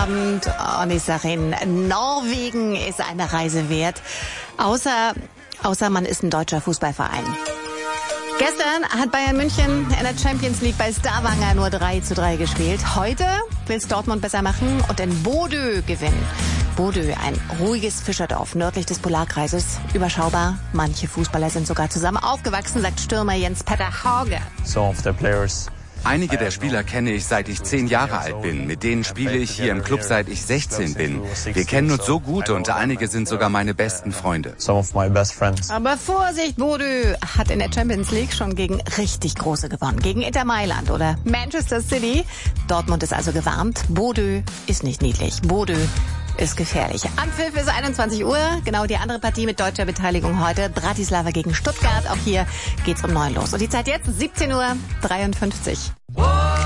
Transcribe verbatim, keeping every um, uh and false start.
Abend. Und ich sage Ihnen, Norwegen ist eine Reise wert. Außer, außer man ist ein deutscher Fußballverein. Gestern hat Bayern München in der Champions League bei Stavanger nur drei zu drei gespielt. Heute will es Dortmund besser machen und in Bodø gewinnen. Bodø, ein ruhiges Fischerdorf nördlich des Polarkreises. Überschaubar. Manche Fußballer sind sogar zusammen aufgewachsen, sagt Stürmer Jens-Petter Hauge. Some of the players. Einige der Spieler kenne ich, seit ich zehn Jahre alt bin. Mit denen spiele ich hier im Club, seit ich sechzehn bin. Wir kennen uns so gut und einige sind sogar meine besten Freunde. Some of my best friends. Aber Vorsicht, Bodø hat in der Champions League schon gegen richtig Große gewonnen. Gegen Inter Mailand oder Manchester City. Dortmund ist also gewarnt. Bodø ist nicht niedlich. Bodø ist gefährlich. Anpfiff ist einundzwanzig Uhr. Genau die andere Partie mit deutscher Beteiligung heute. Bratislava gegen Stuttgart. Auch hier geht's um neun los. Und die Zeit jetzt siebzehn Uhr dreiundfünfzig.